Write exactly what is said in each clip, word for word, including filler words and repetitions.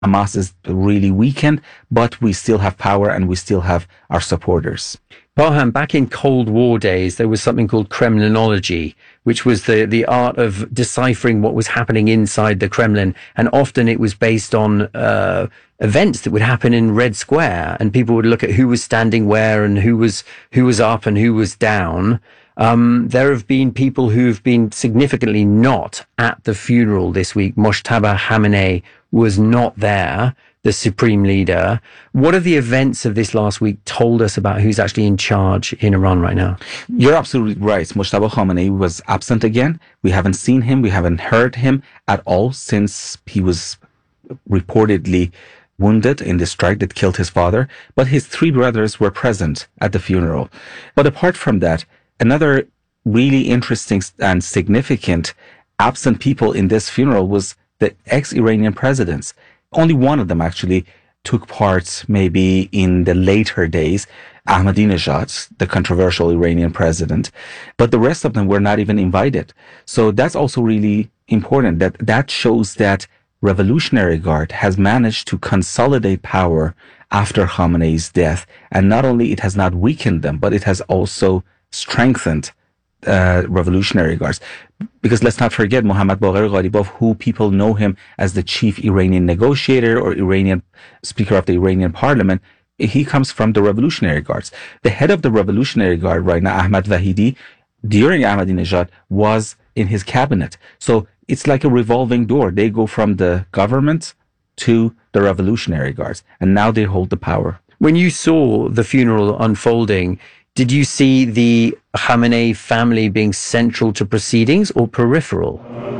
Hamas is really weakened, but we still have power and we still have our supporters. Parham, back in Cold War days, there was something called Kremlinology, which was the, the art of deciphering what was happening inside the Kremlin. And often it was based on uh, events that would happen in Red Square, and people would look at who was standing where and who was who was up and who was down. Um, there have been people who've been significantly not at the funeral this week. Mojtaba Khamenei was not there, the supreme leader. What have the events of this last week told us about who's actually in charge in Iran right now? You're absolutely right. Mojtaba Khamenei was absent again. We haven't seen him. We haven't heard him at all since he was reportedly wounded in the strike that killed his father. But his three brothers were present at the funeral. But apart from that, another really interesting and significant absent people in this funeral was the ex-Iranian presidents. Only one of them actually took part maybe in the later days, Ahmadinejad, the controversial Iranian president, but the rest of them were not even invited. So that's also really important. That that shows that Revolutionary Guard has managed to consolidate power after Khamenei's death. And not only it has not weakened them, but it has also strengthened uh, Revolutionary Guards. Because let's not forget Mohammad Baqir Ghalibaf, who people know him as the chief Iranian negotiator or Iranian speaker of the Iranian parliament. He comes from the Revolutionary Guards. The head of the Revolutionary Guard right now, Ahmad Vahidi, during Ahmadinejad, was in his cabinet. So it's like a revolving door. They go from the government to the Revolutionary Guards, and now they hold the power. When you saw the funeral unfolding, did you see the Khamenei family being central to proceedings or peripheral?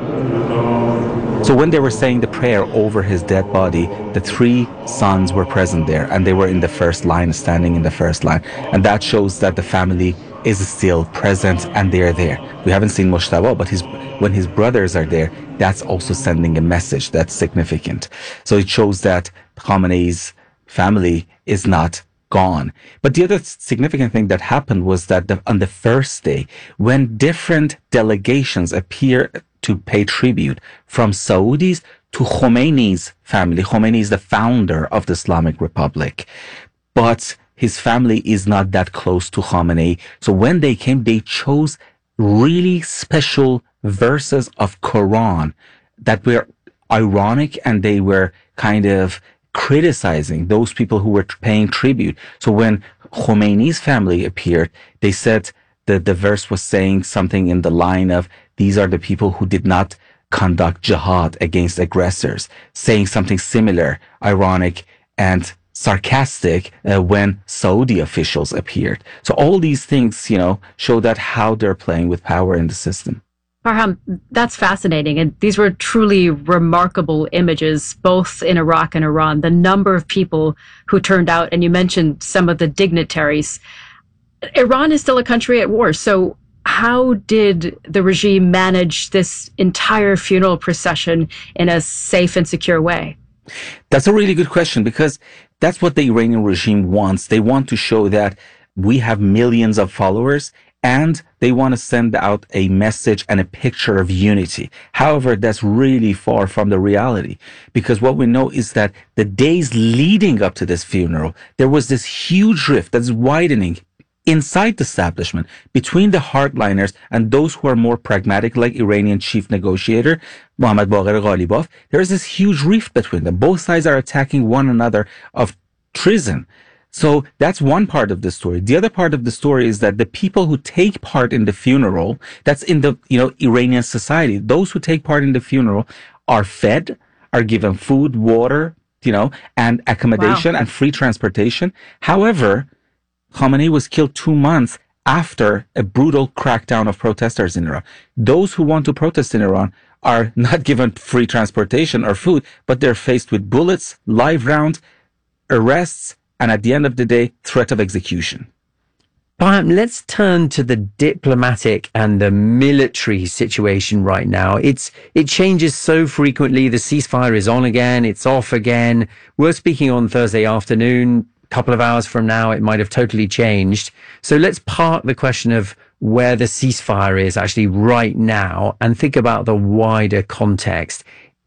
So when they were saying the prayer over his dead body, the three sons were present there, and they were in the first line, standing in the first line. And that shows that the family is still present and they're there. We haven't seen Mojtaba, but his, when his brothers are there, that's also sending a message that's significant. So it shows that Khamenei's family is not gone. But the other significant thing that happened was that the, on the first day, when different delegations appear to pay tribute, from Saudis to Khomeini's family. Khomeini is the founder of the Islamic Republic, but his family is not that close to Khamenei. So when they came, they chose really special verses of Quran that were ironic, and they were kind of criticizing those people who were paying tribute. So when Khomeini's family appeared, they said that the verse was saying something in the line of, these are the people who did not conduct jihad against aggressors, saying something similar, ironic and sarcastic uh, when Saudi officials appeared. So all these things, you know, show that how they're playing with power in the system. Farham, that's fascinating. And these were truly remarkable images, both in Iraq and Iran. The number of people who turned out, and you mentioned some of the dignitaries. Iran is still a country at war. So how did the regime manage this entire funeral procession in a safe and secure way? That's a really good question, because that's what the Iranian regime wants. They want to show that we have millions of followers, and they want to send out a message and a picture of unity. However, that's really far from the reality, because what we know is that the days leading up to this funeral, there was this huge rift that's widening inside the establishment between the hardliners and those who are more pragmatic, like Iranian chief negotiator Mohammad Baqir Ghalibaf. There is this huge rift between them. Both sides are attacking one another of treason. So that's one part of the story. The other part of the story is that the people who take part in the funeral, that's in the, you know, Iranian society, those who take part in the funeral are fed, are given food, water, you know, and accommodation. Wow. And free transportation. However, Khamenei was killed two months after a brutal crackdown of protesters in Iran. Those who want to protest in Iran are not given free transportation or food, but they're faced with bullets, live rounds, arrests, and at the end of the day, threat of execution. Parham, let's turn to the diplomatic and the military situation right now. It's it changes so frequently. The ceasefire is on again, it's off again. We're speaking on Thursday afternoon. Couple of hours from now, it might have totally changed. So let's park the question of where the ceasefire is actually right now and think about the wider context.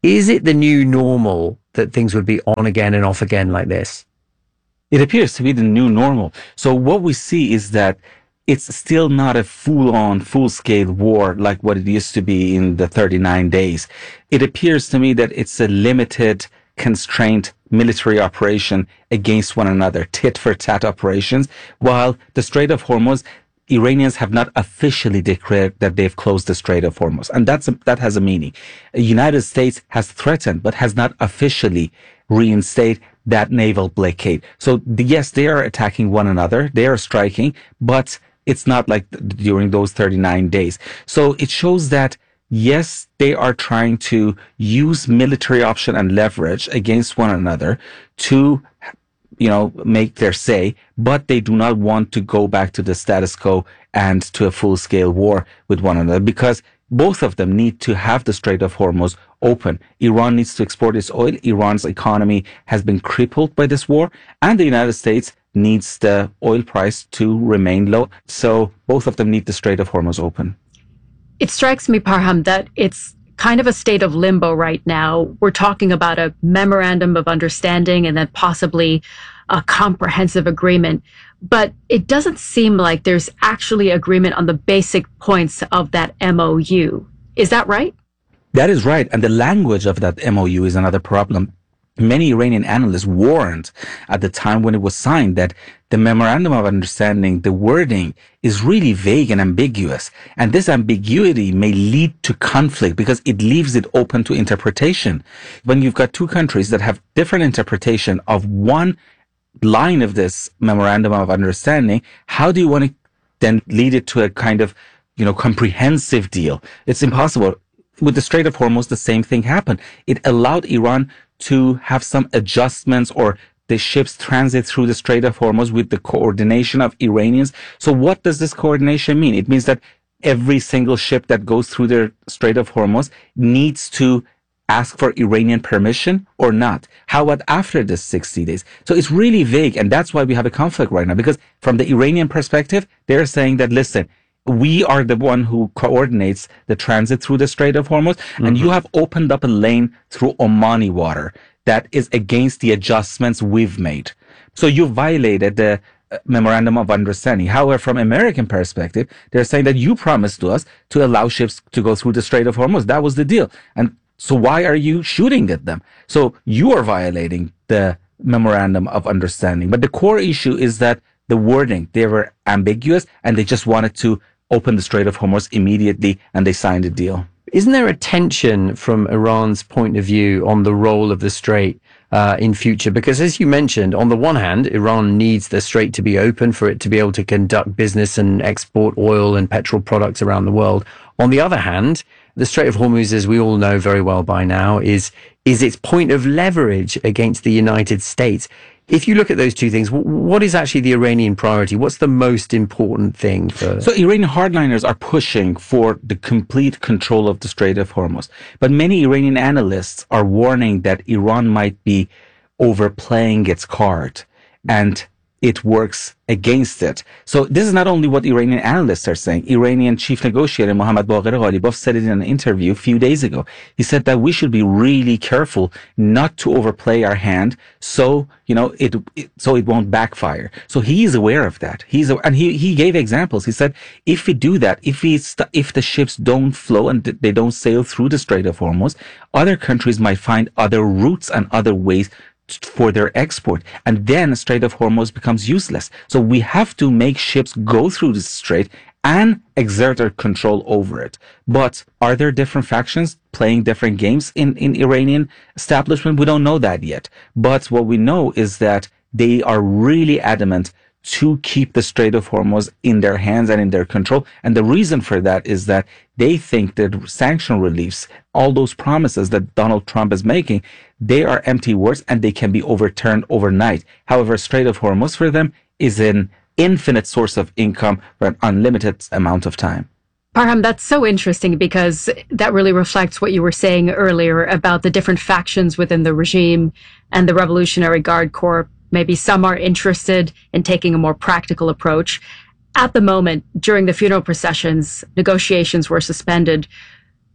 Is it the new normal that things would be on again and off again like this? It appears to be the new normal. So what we see is that it's still not a full-on, full-scale war like what it used to be in the thirty-nine days. It appears to me that it's a limited, constrained military operation against one another, tit-for-tat operations, while the Strait of Hormuz, Iranians have not officially declared that they've closed the Strait of Hormuz. And that's a, that has a meaning. The United States has threatened, but has not officially reinstated that naval blockade. So the, yes, they are attacking one another. They are striking, but it's not like during those thirty-nine days. So it shows that, yes, they are trying to use military option and leverage against one another to, you know, make their say, but they do not want to go back to the status quo and to a full-scale war with one another, because both of them need to have the Strait of Hormuz open. Iran needs to export its oil. Iran's economy has been crippled by this war, and the United States needs the oil price to remain low. So both of them need the Strait of Hormuz open. It strikes me, Parham, that it's kind of a state of limbo right now. We're talking about a memorandum of understanding and then possibly a comprehensive agreement. But it doesn't seem like there's actually agreement on the basic points of that M O U. Is that right? That is right. And the language of that M O U is another problem. Many Iranian analysts warned at the time when it was signed that the Memorandum of Understanding, the wording is really vague and ambiguous. And this ambiguity may lead to conflict because it leaves it open to interpretation. When you've got two countries that have different interpretation of one line of this Memorandum of Understanding, how do you want to then lead it to a kind of, you know, comprehensive deal? It's impossible. With the Strait of Hormuz, the same thing happened. It allowed Iran to have some adjustments, or the ships transit through the Strait of Hormuz with the coordination of Iranians. So what does this coordination mean? It means that every single ship that goes through the Strait of Hormuz needs to ask for Iranian permission or not. How about after the sixty days? So it's really vague, and that's why we have a conflict right now, because from the Iranian perspective, they're saying that, listen, we are the one who coordinates the transit through the Strait of Hormuz, mm-hmm. and you have opened up a lane through Omani water that is against the adjustments we've made. So you violated the Memorandum of Understanding. However, from American perspective, they're saying that you promised to us to allow ships to go through the Strait of Hormuz. That was the deal. And so why are you shooting at them? So you are violating the Memorandum of Understanding. But the core issue is that the wording, they were ambiguous, and they just wanted to open the Strait of Hormuz immediately, and they signed a deal. Isn't there a tension from Iran's point of view on the role of the Strait uh, in future? Because as you mentioned, on the one hand, Iran needs the Strait to be open for it to be able to conduct business and export oil and petrol products around the world. On the other hand, the Strait of Hormuz, as we all know very well by now, is is its point of leverage against the United States. If you look at those two things, what is actually the Iranian priority? What's the most important thing for... So Iranian hardliners are pushing for the complete control of the Strait of Hormuz. But many Iranian analysts are warning that Iran might be overplaying its card, and it works against it. So this is not only what Iranian analysts are saying. Iranian chief negotiator Mohammad Baqir Ghalibaf said it in an interview a few days ago. He said that we should be really careful not to overplay our hand, so you know it, it so it won't backfire. So he is aware of that. He's and he he gave examples. He said if we do that, if we st- if the ships don't flow and they don't sail through the Strait of Hormuz, other countries might find other routes and other ways for their export, and then Strait of Hormuz becomes useless. So we have to make ships go through the strait and exert our control over it. But are there different factions playing different games in, in Iranian establishment? We don't know that yet. But what we know is that they are really adamant to keep the Strait of Hormuz in their hands and in their control. And the reason for that is that they think that sanction reliefs, all those promises that Donald Trump is making, they are empty words and they can be overturned overnight. However, Strait of Hormuz for them is an infinite source of income for an unlimited amount of time. Parham, that's so interesting because that really reflects what you were saying earlier about the different factions within the regime and the Revolutionary Guard Corps. Maybe some are interested in taking a more practical approach. At the moment, during the funeral processions, negotiations were suspended.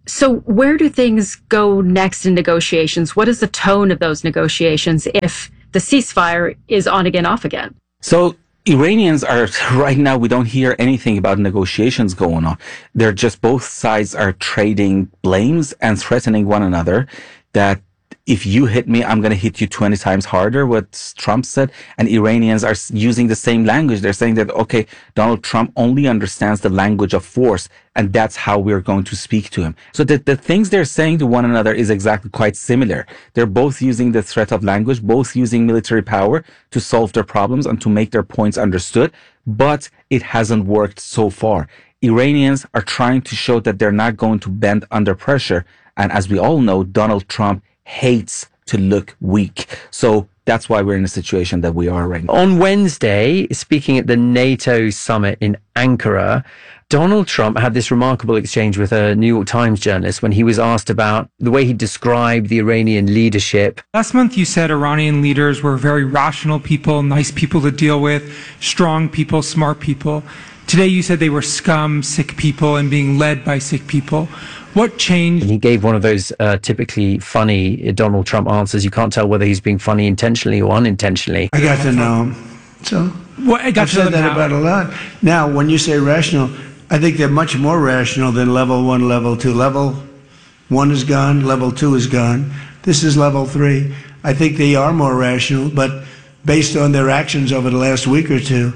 So where do things go next in negotiations? What is the tone of those negotiations if the ceasefire is on again, off again? So Iranians are, right now, we don't hear anything about negotiations going on. They're just, both sides are trading blames and threatening one another that if you hit me, I'm going to hit you twenty times harder, what Trump said. And Iranians are using the same language. They're saying that, okay, Donald Trump only understands the language of force, and that's how we're going to speak to him. So the, the things they're saying to one another is exactly quite similar. They're both using the threat of language, both using military power to solve their problems and to make their points understood. But it hasn't worked so far. Iranians are trying to show that they're not going to bend under pressure. And as we all know, Donald Trump hates to look weak. So that's why we're in the situation that we are right now. On Wednesday, speaking at the NATO summit in Ankara, Donald Trump had this remarkable exchange with a New York Times journalist when he was asked about the way he described the Iranian leadership. Last month, you said Iranian leaders were very rational people, nice people to deal with, strong people, smart people. Today, you said they were scum, sick people, and being led by sick people. What changed? And he gave one of those uh, typically funny Donald Trump answers. You can't tell whether he's being funny intentionally or unintentionally. I got to know him. So Well, I got I've to know said them that how. about a lot. Now, when you say rational, I think they're much more rational than level one, level two. Level one is gone, level two is gone. This is level three. I think they are more rational, but based on their actions over the last week or two,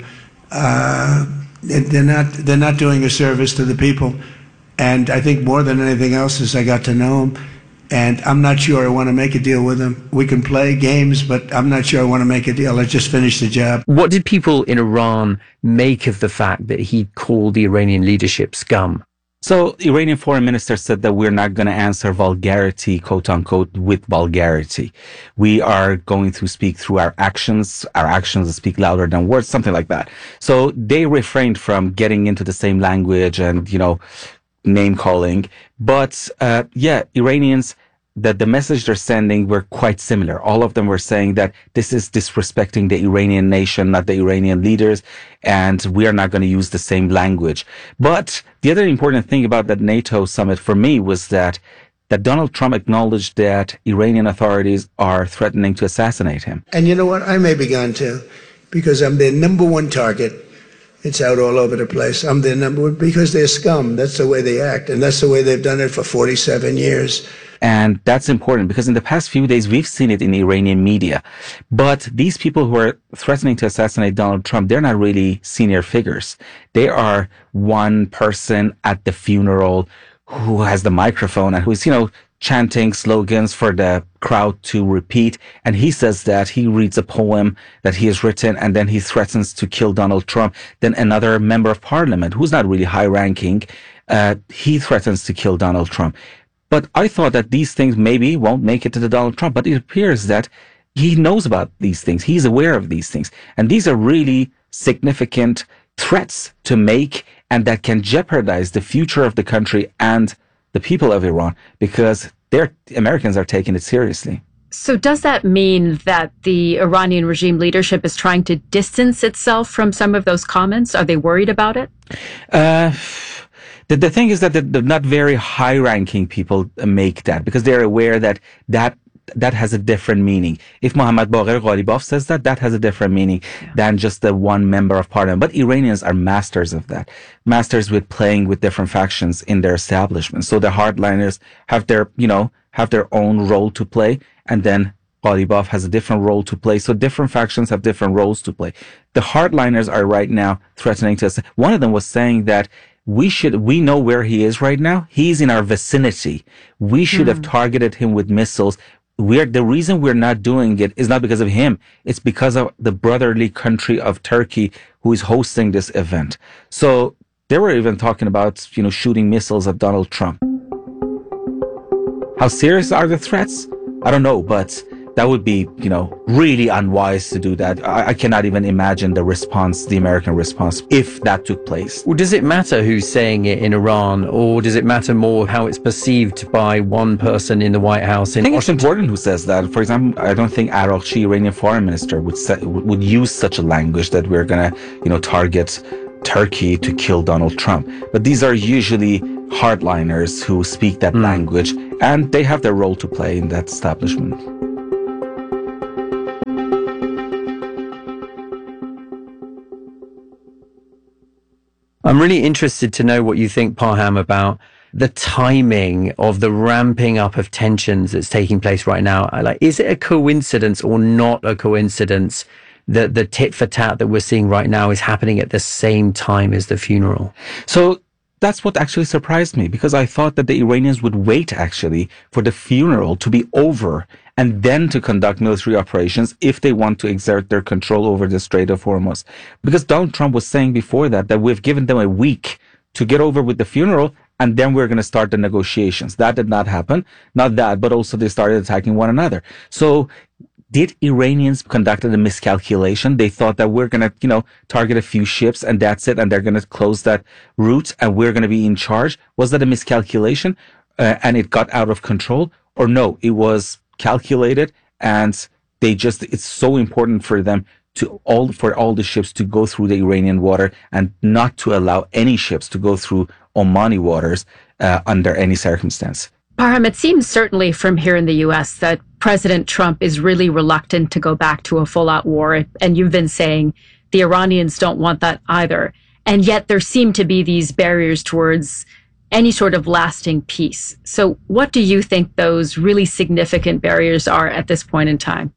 uh, they're not they're not doing a service to the people. And I think more than anything else is I got to know him. And I'm not sure I want to make a deal with him. We can play games, but I'm not sure I want to make a deal. Let's just finish the job. What did people in Iran make of the fact that he called the Iranian leadership scum? So Iranian foreign minister said that we're not going to answer vulgarity, quote unquote, with vulgarity. We are going to speak through our actions. Our actions speak louder than words, something like that. So they refrained from getting into the same language and, you know, name calling. But uh, yeah, Iranians, that the message they're sending were quite similar. All of them were saying that this is disrespecting the Iranian nation, not the Iranian leaders, and we are not going to use the same language. But the other important thing about that NATO summit for me was that that Donald Trump acknowledged that Iranian authorities are threatening to assassinate him. And you know what? I may be gone too, because I'm their number one target. It's out all over the place. I'm their number one because they're scum. That's the way they act. And that's the way they've done it for forty-seven years. And that's important because in the past few days, we've seen it in the Iranian media. But these people who are threatening to assassinate Donald Trump, they're not really senior figures. They are one person at the funeral who has the microphone and who's, you know, chanting slogans for the crowd to repeat. And he says that he reads a poem that he has written and then he threatens to kill Donald Trump. Then another member of parliament who's not really high ranking, uh, he threatens to kill Donald Trump. But I thought that these things maybe won't make it to the Donald Trump, but it appears that he knows about these things. He's aware of these things. And these are really significant threats to make and that can jeopardize the future of the country and the people of Iran, because their Americans are taking it seriously. So does that mean that the Iranian regime leadership is trying to distance itself from some of those comments? Are they worried about it? Uh, the, the thing is that the, the not very high-ranking people make that because they're aware that that that has a different meaning. If Mohammad Bagher Ghalibaf says that, that has a different meaning yeah. than just the one member of parliament. But Iranians are masters of that, masters with playing with different factions in their establishment. So the hardliners have their, you know, have their own role to play, and then Ghalibaf has a different role to play. So different factions have different roles to play. The hardliners are right now threatening to us. One of them was saying that we should, we know where he is right now. He's in our vicinity. We should mm. have targeted him with missiles. We're, the reason we're not doing it is not because of him. It's because of the brotherly country of Turkey who is hosting this event. So they were even talking about, you know, shooting missiles at Donald Trump. How serious are the threats? I don't know, but that would be, you know, really unwise to do that. I, I cannot even imagine the response, the American response, if that took place. Well, does it matter who's saying it in Iran, or does it matter more how it's perceived by one person in the White House? In I think Washington? It's important who says that. For example, I don't think Araghchi, Iranian foreign minister, would say, would use such a language that we're going to, you know, target Turkey to kill Donald Trump. But these are usually hardliners who speak that mm. language, and they have their role to play in that establishment. I'm really interested to know what you think, Parham, about the timing of the ramping up of tensions that's taking place right now. Like, is it a coincidence or not a coincidence that the tit for tat that we're seeing right now is happening at the same time as the funeral? So that's what actually surprised me, because I thought that the Iranians would wait actually for the funeral to be over and then to conduct military operations if they want to exert their control over the Strait of Hormuz. Because Donald Trump was saying before that, that we've given them a week to get over with the funeral, and then we're going to start the negotiations. That did not happen. Not that, but also they started attacking one another. So did Iranians conduct a miscalculation? They thought that we're going to, you know, target a few ships and that's it, and they're going to close that route and we're going to be in charge. Was that a miscalculation uh, and it got out of control? Or no, it was calculated and they just, it's so important for them to all, for all the ships to go through the Iranian water and not to allow any ships to go through Omani waters uh, under any circumstance. Parham, it seems certainly from here in the U S that President Trump is really reluctant to go back to a full-out war. And you've been saying the Iranians don't want that either. And yet there seem to be these barriers towards any sort of lasting peace. So what do you think those really significant barriers are at this point in time?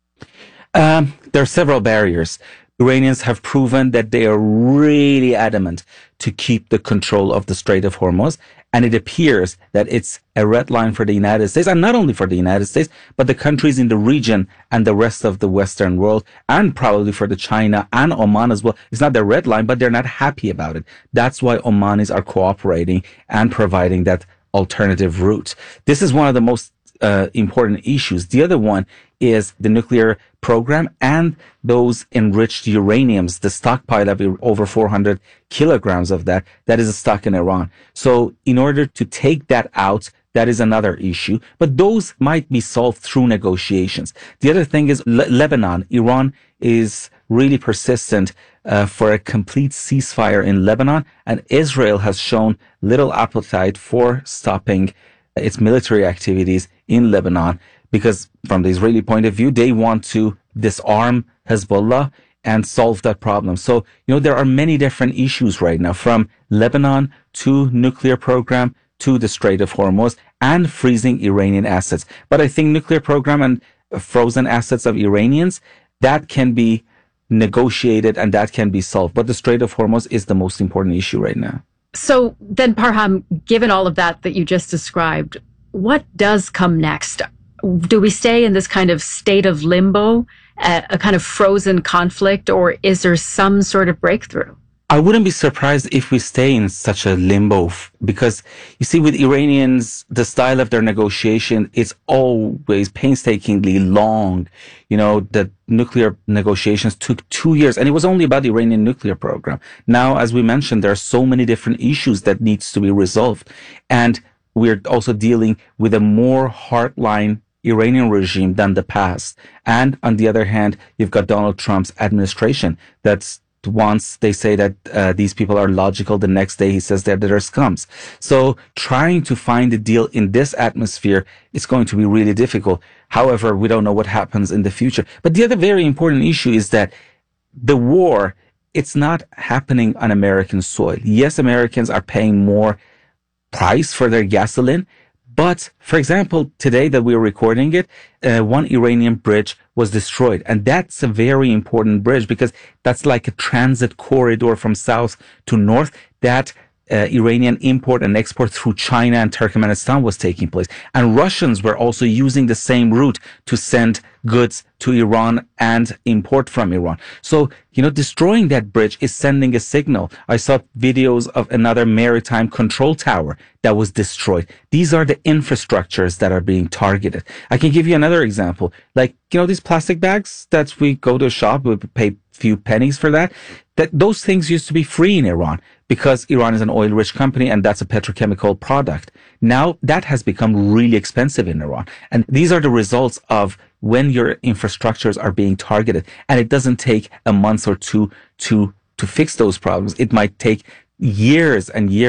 Um, there are several barriers. Iranians have proven that they are really adamant to keep the control of the Strait of Hormuz. And it appears that it's a red line for the United States, and not only for the United States, but the countries in the region and the rest of the Western world, and probably for the China and Oman as well. It's not their red line, but they're not happy about it. That's why Omanis are cooperating and providing that alternative route. This is one of the most uh, important issues. The other one is the nuclear program and those enriched uraniums, the stockpile of over four hundred kilograms of that, that is stuck in Iran. So in order to take that out, that is another issue, but those might be solved through negotiations. The other thing is Le- Lebanon. Iran is really persistent uh, for a complete ceasefire in Lebanon, and Israel has shown little appetite for stopping its military activities in Lebanon, because from the Israeli point of view, they want to disarm Hezbollah and solve that problem. So, you know, there are many different issues right now, from Lebanon to nuclear program to the Strait of Hormuz and freezing Iranian assets. But I think nuclear program and frozen assets of Iranians, that can be negotiated and that can be solved. But the Strait of Hormuz is the most important issue right now. So then, Parham, given all of that that you just described, what does come next? Do we stay in this kind of state of limbo, a, a kind of frozen conflict, or is there some sort of breakthrough? I wouldn't be surprised if we stay in such a limbo, because you see, with Iranians, the style of their negotiation is always painstakingly long. You know, the nuclear negotiations took two years, and it was only about the Iranian nuclear program. Now, as we mentioned, there are so many different issues that needs to be resolved. And we're also dealing with a more hardline Iranian regime than the past. And on the other hand, you've got Donald Trump's administration that's once they say that uh, these people are logical, the next day he says that they're scums. So trying to find a deal in this atmosphere is going to be really difficult. However, we don't know what happens in the future. But the other very important issue is that the war, it's not happening on American soil. Yes, Americans are paying more price for their gasoline. But, for example, today that we're recording it, uh, one Iranian bridge was destroyed. And that's a very important bridge, because that's like a transit corridor from south to north that uh, Iranian import and export through China and Turkmenistan was taking place. And Russians were also using the same route to send goods to Iran and import from Iran. So, you know, destroying that bridge is sending a signal. I saw videos of another maritime control tower that was destroyed. These are the infrastructures that are being targeted. I can give you another example. Like, you know, these plastic bags that we go to a shop, we pay few pennies for that, that those things used to be free in Iran, because Iran is an oil-rich company and that's a petrochemical product. Now that has become really expensive in Iran. And these are the results of when your infrastructures are being targeted. And it doesn't take a month or two to, to fix those problems. It might take years and years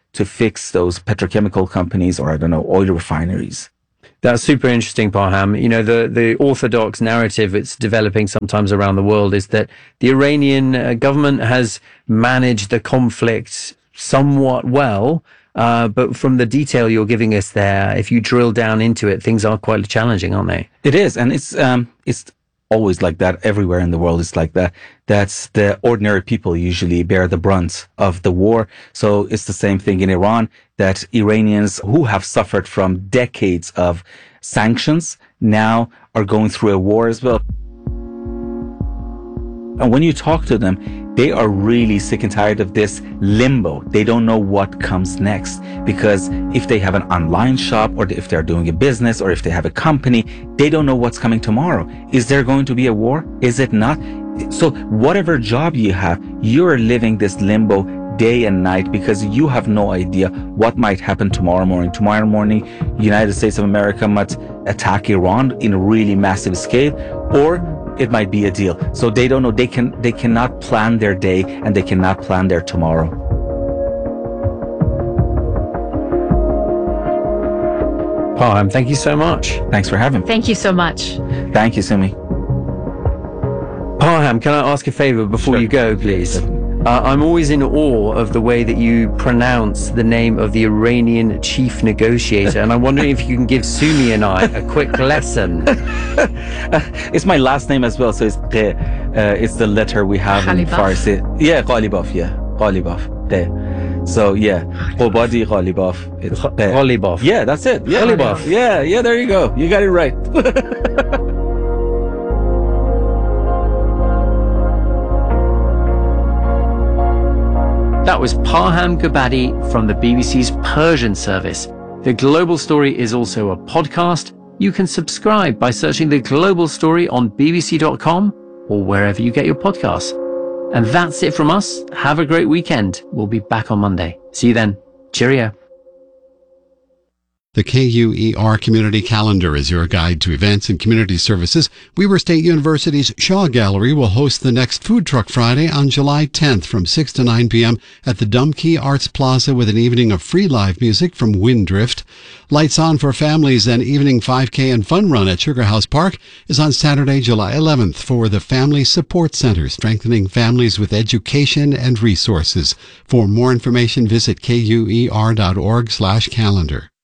to fix those petrochemical companies or, I don't know, oil refineries. That's super interesting, Parham. You know, the, the orthodox narrative it's developing sometimes around the world is that the Iranian uh, government has managed the conflict somewhat well. Uh, but from the detail you're giving us there, if you drill down into it, things are quite challenging, aren't they? It is. And it's, um, it's always like that. Everywhere in the world it's like that. That's the ordinary people usually bear the brunt of the war. So it's the same thing in Iran, that Iranians who have suffered from decades of sanctions now are going through a war as well. And when you talk to them, they are really sick and tired of this limbo. They don't know what comes next, because if they have an online shop, or if they're doing a business, or if they have a company, they don't know what's coming tomorrow. Is there going to be a war? Is it not? So whatever job you have, you're living this limbo day and night, because you have no idea what might happen tomorrow morning. Tomorrow morning, United States of America might attack Iran in a really massive scale, or it might be a deal. So they don't know. They can, they cannot plan their day, and they cannot plan their tomorrow. Parham, thank you so much. Thanks for having me. Thank you so much. Thank you, Simi. Parham, can I ask a favor before Sure. you go, please? Uh, I'm always in awe of the way that you pronounce the name of the Iranian chief negotiator, and I'm wondering if you can give Sumi and I a quick lesson. It's my last name as well, so it's Qe. Uh, it's the letter we have in Ghalibaf. Farsi. Yeah, Ghalibaf, yeah. Ghalibaf. Qe. So, yeah. Qobadi Ghalibaf. It's Qe. Ghalibaf. Yeah, that's it. Yeah. Ghalibaf. Yeah, yeah, there you go. You got it right. That was Parham Gobadi from the B B C's Persian service. The Global Story is also a podcast. You can subscribe by searching The Global Story on b b c dot com or wherever you get your podcasts. And that's it from us. Have a great weekend. We'll be back on Monday. See you then. Cheerio. The K U E R Community Calendar is your guide to events and community services. Weber State University's Shaw Gallery will host the next Food Truck Friday on July tenth from six to nine p.m. at the Dumkey Arts Plaza with an evening of free live music from Windrift. Lights On for Families and evening five K and fun run at Sugar House Park is on Saturday, July eleventh for the Family Support Center, strengthening families with education and resources. For more information, visit K U E R dot org slash calendar.